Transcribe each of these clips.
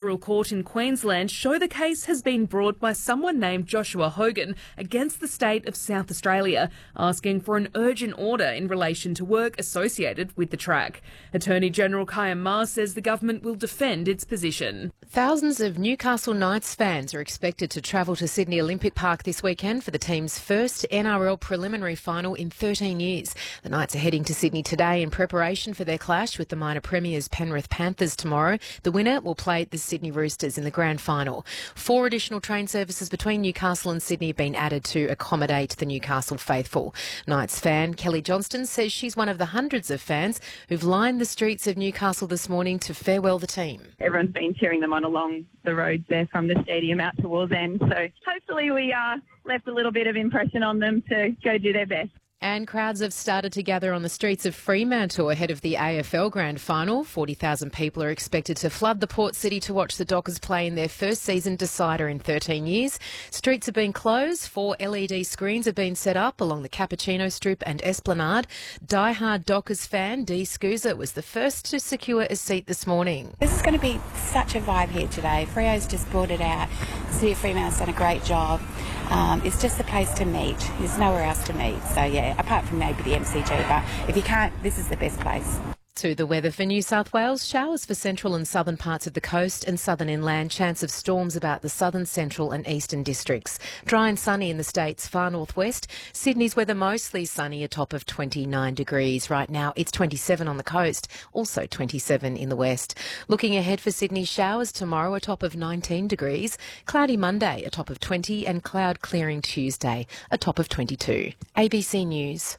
Federal Court in Queensland show the case has been brought by someone named Joshua Hogan against the state of South Australia, asking for an urgent order in relation to work associated with the track. Attorney General Kaya Ma says the government will defend its position. Thousands of Newcastle Knights fans are expected to travel to Sydney Olympic Park this weekend for the team's first NRL preliminary final in 13 years. The Knights are heading to Sydney today in preparation for their clash with the minor premiers Penrith Panthers tomorrow. The winner will play the Sydney Roosters in the grand final. 4 additional train services between Newcastle and Sydney have been added to accommodate the Newcastle faithful. Knights fan Kelly Johnston says she's one of the hundreds of fans who've lined the streets of Newcastle this morning to farewell the team. Everyone's been cheering them on along the roads there from the stadium out to Wallsend. So hopefully we left a little bit of impression on them to go do their best. And crowds have started to gather on the streets of Fremantle ahead of the AFL Grand Final. 40,000 people are expected to flood the port city to watch the Dockers play in their first season decider in 13 years. Streets have been closed. 4 LED screens have been set up along the Cappuccino Strip and Esplanade. Die-hard Dockers fan Dee Scusa was the first to secure a seat this morning. This is going to be such a vibe here today. Freo's just brought it out. City of Fremantle's done a great job. It's just the place to meet. There's nowhere else to meet. So, yeah, apart from maybe the MCG. But if you can't, this is the best place. To the weather for New South Wales, showers for central and southern parts of the coast and southern inland, chance of storms about the southern, central and eastern districts. Dry and sunny in the state's far northwest. Sydney's weather mostly sunny, a top of 29 degrees. Right now it's 27 on the coast, also 27 in the west. Looking ahead for Sydney, showers tomorrow, a top of 19 degrees. Cloudy Monday, a top of 20 and cloud clearing Tuesday, a top of 22. ABC News.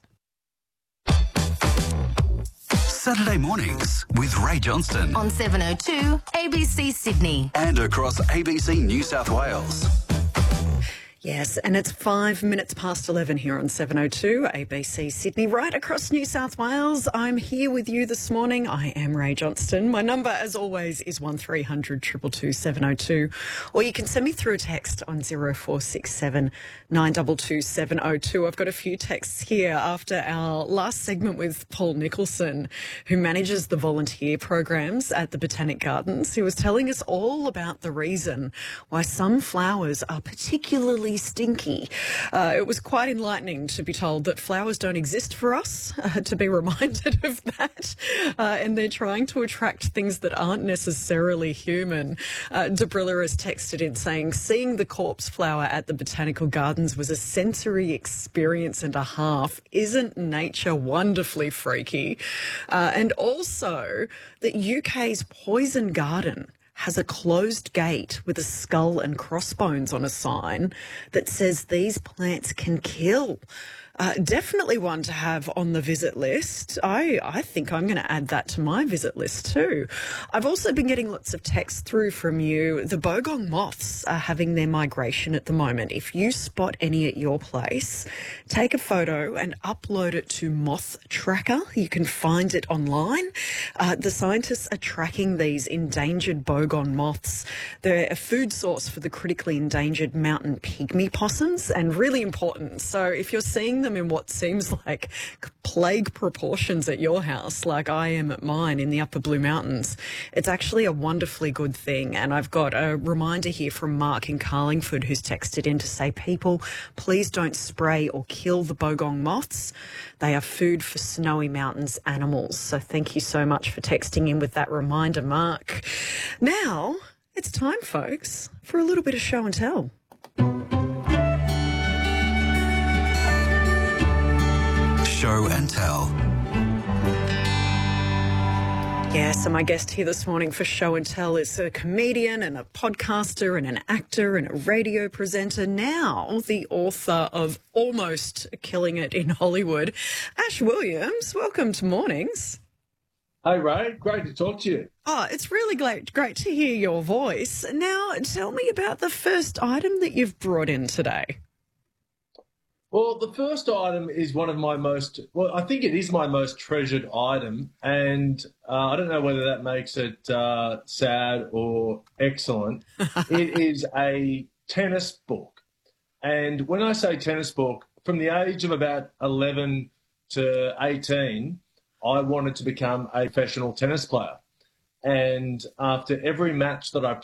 Saturday mornings with Ray Johnston. On 702 ABC Sydney. And across ABC New South Wales. Yes, and it's 5 minutes past 11 here on 702 ABC Sydney, right across New South Wales. I'm here with you this morning. I am Ray Johnston. My number, as always, is 1300 222 702. Or you can send me through a text on 0467 922 702. I've got a few texts here after our last segment with Paul Nicholson, who manages the volunteer programs at the Botanic Gardens. He was telling us all about the reason why some flowers are particularly stinky. It was quite enlightening to be told that flowers don't exist for us, to be reminded of that, and they're trying to attract things that aren't necessarily human. Debrilla has texted in saying, seeing the corpse flower at the Botanical Gardens was a sensory experience and a half. Isn't nature wonderfully freaky? And also that UK's Poison Garden has a closed gate with a skull and crossbones on a sign that says these plants can kill. Definitely one to have on the visit list. I think I'm going to add that to my visit list too. I've also been getting lots of texts through from you. The bogong moths are having their migration at the moment. If you spot any at your place, take a photo and upload it to Moth Tracker. You can find it online. The scientists are tracking these endangered bogong moths. They're a food source for the critically endangered mountain pygmy possums and really important. So if you're seeing them in what seems like plague proportions at your house, like I am at mine in the Upper Blue Mountains, it's actually a wonderfully good thing. And I've got a reminder here from Mark in Carlingford, who's texted in to say, people, please don't spray or kill the bogong moths. They are food for Snowy Mountains animals. So thank you so much for texting in with that reminder, Mark. Now it's time, folks, for a little bit of show and tell. Show and tell. Yes, and my guest here this morning for Show and Tell is a comedian and a podcaster and an actor and a radio presenter, now the author of Almost Killing It in Hollywood. Ash Williams, welcome to Mornings. Hey, Ray. Great to talk to you. Oh, it's really great to hear your voice. Now, tell me about the first item that you've brought in today. Well, the first item is one of my I think it is my most treasured item, and I don't know whether that makes it sad or excellent. It is a tennis book. And when I say tennis book, from the age of about 11 to 18, I wanted to become a professional tennis player. And after every match that I